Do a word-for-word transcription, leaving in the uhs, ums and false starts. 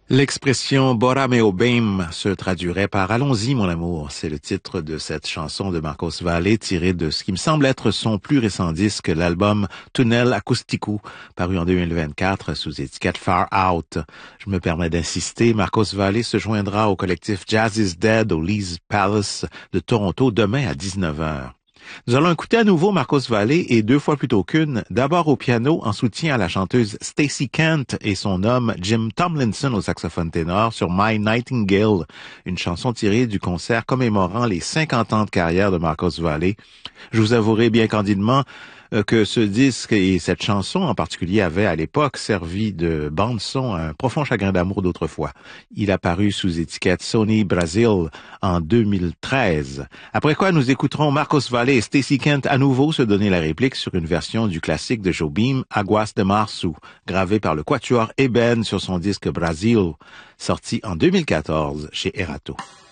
L'expression Bora meu bem se traduirait par Allons-y mon amour. C'est le titre de cette chanson de Marcos Valle tirée de ce qui me semble être son plus récent disque, l'album Tunnel Acústico, paru en deux mille vingt-quatre sous étiquette Far Out. Je me permets d'insister, Marcos Valle se joindra au collectif Jazz is Dead au Lee's Palace de Toronto demain à dix-neuf heures. Nous allons écouter à nouveau Marcos Valle et deux fois plutôt qu'une, d'abord au piano en soutien à la chanteuse Stacey Kent et son homme Jim Tomlinson au saxophone ténor sur My Nightingale, une chanson tirée du concert commémorant les cinquante ans de carrière de Marcos Valle. Je vous avouerai bien candidement que ce disque et cette chanson en particulier avaient à l'époque servi de bande-son à un profond chagrin d'amour d'autrefois. Il a paru sous étiquette Sony Brasil en deux mille treize. Après quoi, nous écouterons Marcos Valle et Stacey Kent à nouveau se donner la réplique sur une version du classique de Jobim, Aguas de Março, gravé par le quatuor Eben sur son disque Brasil, sorti en deux mille quatorze chez Erato.